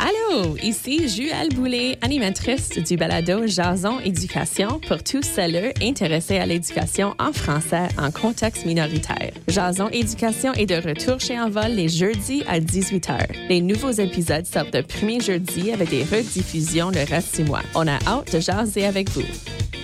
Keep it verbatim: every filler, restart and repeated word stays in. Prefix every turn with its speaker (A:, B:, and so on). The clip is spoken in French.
A: Allô, ici Juelle Boulay, animatrice du balado Jason Éducation pour tous ceux intéressés à l'éducation en français en contexte minoritaire. Jason Éducation est de retour chez Envol les jeudis à dix-huit heures. Les nouveaux épisodes sortent le premier jeudi avec des rediffusions le reste du mois. On a hâte de jaser avec vous.